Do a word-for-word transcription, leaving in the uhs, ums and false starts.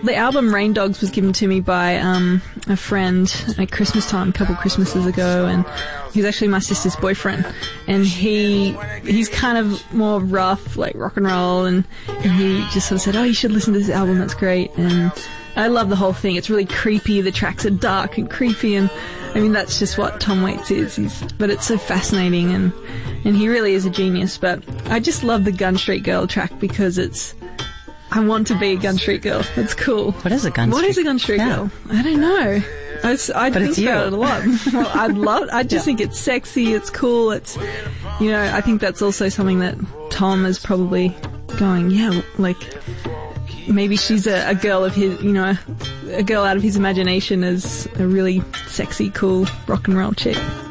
the album Rain Dogs was given to me by um, a friend at Christmas time, a couple Christmases ago, and he was actually my sister's boyfriend. And he he's kind of more rough, like rock and roll, and, and he just sort of said, "Oh, you should listen to this album. That's great." And I love the whole thing. It's really creepy. The tracks are dark and creepy, and I mean that's just what Tom Waits is. He's, but it's so fascinating, and and he really is a genius. But I just love the Gun Street Girl track because it's. I want to be a Gun Street Girl. That's cool. What is a Gun Street? What is a Gun Street yeah. Girl? I don't know. I, I but think it's you. about it a lot. Well, I'd love. I just yeah. think it's sexy. It's cool. It's, you know, I think that's also something that Tom is probably going. Yeah, like maybe she's a, a girl of his. You know, a girl out of his imagination as a really sexy, cool rock and roll chick.